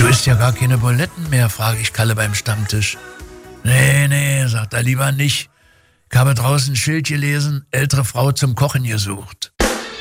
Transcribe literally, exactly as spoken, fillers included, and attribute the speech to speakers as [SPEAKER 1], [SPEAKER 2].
[SPEAKER 1] Du isst ja gar keine Buletten mehr, frage ich Kalle beim Stammtisch. Nee, nee, sagt er, lieber nicht. Ich habe draußen ein Schild gelesen, ältere Frau zum Kochen gesucht.